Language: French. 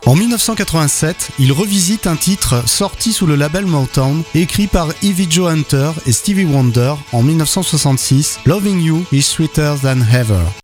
En 1987, il revisite un titre sorti sous le label Motown, écrit par Ivy Joe Hunter et Stevie Wonder en 1966, Loving You is Sweeter Than Ever.